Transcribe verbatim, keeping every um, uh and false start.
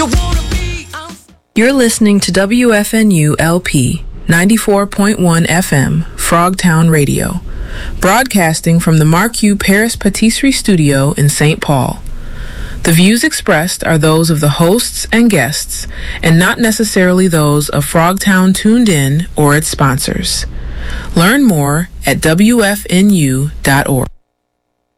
you wanna be? I'm You're listening to W F N U L P ninety-four point one F M, Frogtown Radio, broadcasting from the Marquis Paris Patisserie Studio in Saint Paul. The views expressed are those of the hosts and guests, and not necessarily those of Frogtown Tuned In or its sponsors. Learn more at W F N U dot org.